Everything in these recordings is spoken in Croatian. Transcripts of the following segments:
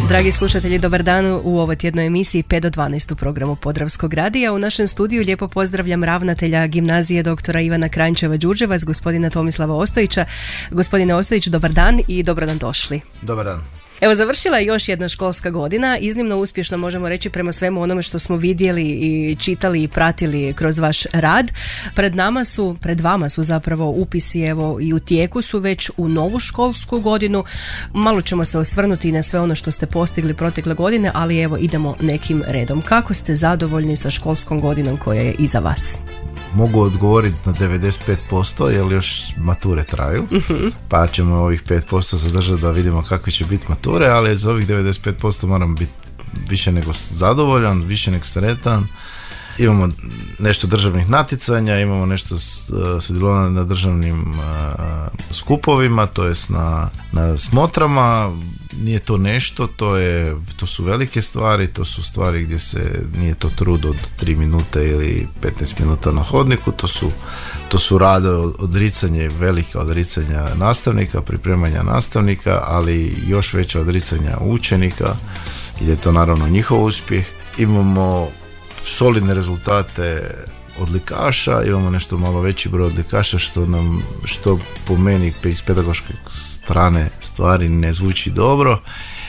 Dragi slušatelji, dobar dan u ovoj tjednoj emisiji 5 do 12 u programu Podravskog radija. U našem studiju lijepo pozdravljam ravnatelja gimnazije doktora Ivana Kranjčeva-Đurđevac, gospodina Tomislava Ostojića. Gospodine Ostojić, dobar dan i dobro nam došli. Dobar dan. Evo, završila je još jedna školska godina, iznimno uspješno možemo reći prema svemu onome što smo vidjeli i čitali i pratili kroz vaš rad. Pred vama su zapravo upisi, evo i u tijeku su već u novu školsku godinu. Malo ćemo se osvrnuti na sve ono što ste postigli protekle godine, ali evo idemo nekim redom. Kako ste zadovoljni sa školskom godinom koja je iza vas? Mogu odgovoriti na 95% jer još mature traju, pa ćemo ovih 5% zadržati da vidimo kakve će biti mature, ali za ovih 95% moram biti više nego zadovoljan, više nego sretan. Imamo nešto državnih natjecanja, imamo nešto sudjelovanja na državnim skupovima, to jest na smotrama. Nije to nešto, to su velike stvari, to su stvari gdje se nije to trud od 3 minute ili 15 minuta na hodniku, to su rade, odricanje, velika odricanja nastavnika, pripremanja nastavnika, ali još veća odricanja učenika, gdje je to naravno njihov uspjeh. Imamo solidne rezultate odlikaša, imamo nešto malo veći broj odlikaša što po meni iz pedagoške strane stvari ne zvuči dobro.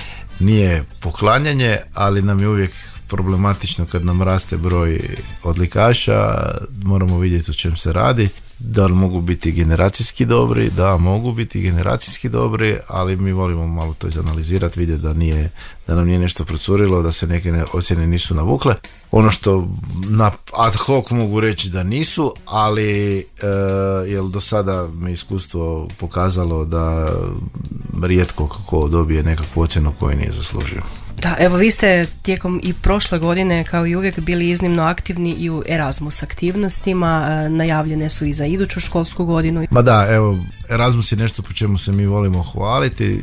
Nije poklanjanje, ali nam je uvijek problematično kad nam raste broj odlikaša, moramo vidjeti o čem se radi. Da li mogu biti generacijski dobri? Da, mogu biti generacijski dobri, ali mi volimo malo to izanalizirati, vidjeti da nam nije nešto procurilo, da se neke ocjene nisu navukle. Ono što na ad hoc mogu reći da nisu, ali jer do sada me iskustvo pokazalo da rijetko kako dobije nekakvu ocjenu koju nije zaslužio. Da, evo vi ste tijekom i prošle godine kao i uvijek bili iznimno aktivni i u Erasmus aktivnostima, najavljene su i za iduću školsku godinu. Ma da, evo, Erasmus je nešto po čemu se mi volimo hvaliti,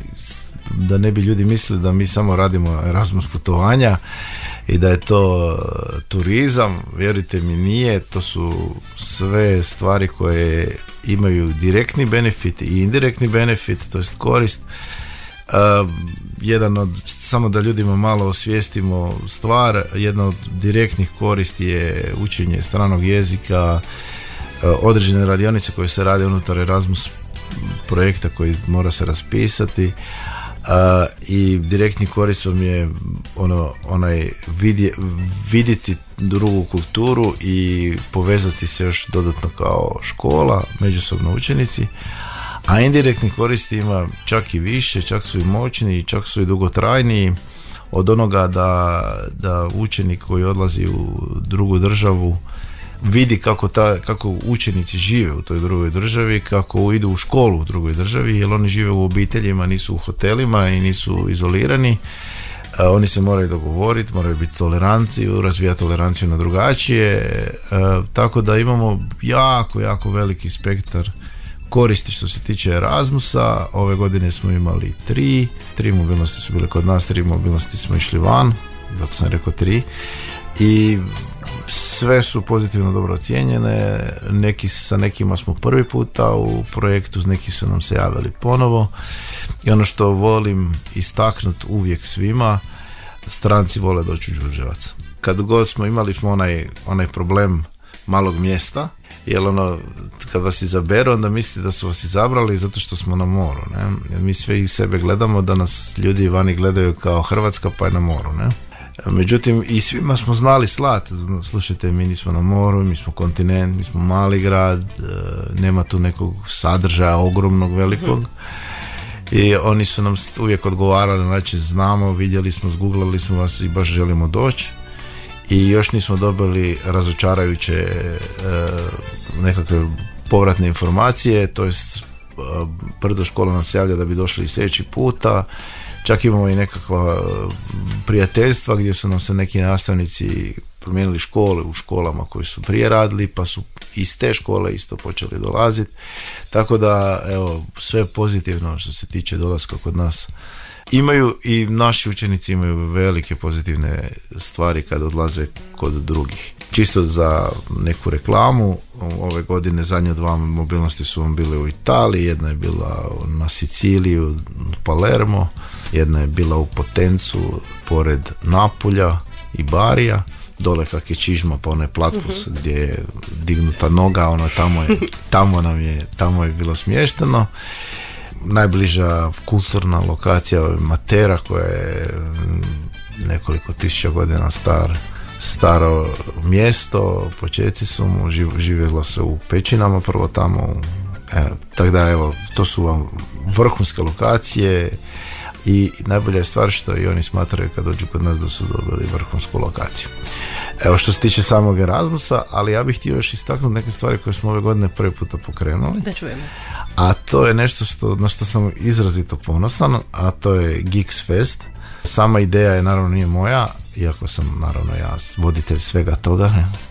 da ne bi ljudi mislili da mi samo radimo Erasmus putovanja i da je to turizam. Vjerujte mi, nije, to su sve stvari koje imaju direktni benefit i indirektni benefit, to jest korist. Samo da ljudima malo osvijestimo stvar, jedna od direktnih koristi je učenje stranog jezika, određene radionice koje se rade unutar Erasmus projekta koji mora se raspisati, i direktni korist vam je vidjeti drugu kulturu i povezati se još dodatno kao škola, međusobno učenici. A indirektni koristi ima čak i više, čak su i moćni, čak su i dugotrajniji od onoga da učenik koji odlazi u drugu državu vidi kako učenici žive u toj drugoj državi, kako idu u školu u drugoj državi, jer oni žive u obiteljima, nisu u hotelima i nisu izolirani. Oni se moraju dogovoriti, moraju biti tolerancije, razvijati toleranciju na drugačije, tako da imamo jako veliki spektar koristi što se tiče Erasmusa. Ove godine smo imali 3 mobilnosti su bile kod nas, 3 mobilnosti smo išli van, zato sam rekao 3, i sve su pozitivno dobro ocijenjene. Sa nekima smo prvi puta u projektu, neki su nam se javili ponovo, i ono što volim istaknuti uvijek svima, stranci vole doći u Đurđevac. Kad god smo imali onaj problem malog mjesta, jer kad vas izaberu, onda mislite da su vas izabrali zato što smo na moru, ne? Jer mi sve iz sebe gledamo da nas ljudi vani gledaju kao Hrvatska pa je na moru, ne? Međutim, i svima smo znali slati. Slušajte, mi nismo na moru, mi smo kontinent, mi smo mali grad, nema tu nekog sadržaja ogromnog, velikog. I oni su nam uvijek odgovarali, znači znamo, vidjeli smo, zguglali smo vas i baš želimo doći. I još nismo dobili razočarajuće nekakve povratne informacije, to jest Brdo škola nas javlja da bi došli i sljedeći puta. Čak imamo i nekakva prijateljstva gdje su nam se neki nastavnici promijenili škole u školama koji su prije radili, pa su iz te škole isto počeli dolaziti. Tako da, evo, sve pozitivno što se tiče dolaska kod nas. Imaju i naši učenici imaju velike pozitivne stvari kad odlaze kod drugih. Čisto za neku reklamu, ove godine zadnje 2 mobilnosti su vam bile u Italiji, jedna je bila na Siciliji, u Palermo, Jedna je bila u Potencu pored Napulja i Barija, dole kak je Čižma pa onaj Platvus gdje je dignuta noga, ono tamo je bilo smješteno. Najbliža kulturna lokacija je Matera koja je nekoliko tisuća godina staro mjesto, početci su mu, živjelo se u pećinama prvo tamo, tako da evo, to su vam vrhunske lokacije i najbolja je stvar što i oni smatraju kad dođu kod nas da su dobili vrhunsku lokaciju. Evo što se tiče samog Erasmusa, ali ja bih htio još istaknuti neke stvari koje smo ove godine prvi puta pokrenuli. Da čujemo. A to je nešto na što sam izrazito ponosan, a to je Geeks Fest. Sama ideja je naravno nije moja, iako sam naravno ja voditelj svega toga.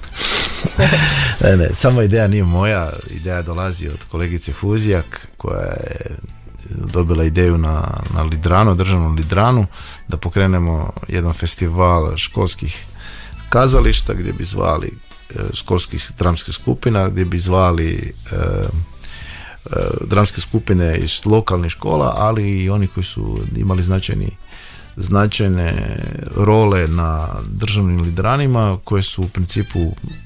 Ne, sama ideja nije moja, ideja dolazi od kolegice Fuzijak koja je dobila ideju na Lidranu, državnom Lidranu, da pokrenemo jedan festival školskih kazališta gdje bi zvali školskih dramskih skupina, gdje bi zvali dramske skupine iz lokalnih škola, ali i oni koji su imali značajne role na državnim Lidranima, koje su u principu